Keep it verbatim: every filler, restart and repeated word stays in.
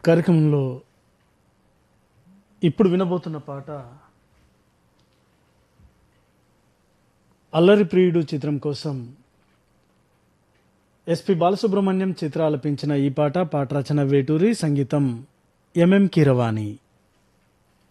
కార్యక్రమంలో ఇప్పుడు వినబోతున్న పాట అల్లరి ప్రియుడు చిత్రం కోసం ఎస్పి బాలసుబ్రహ్మణ్యం చిత్ర ఆలపించిన ఈ పాట పాట రచన వేటూరి, సంగీతం ఎంఎం కీరవాణి.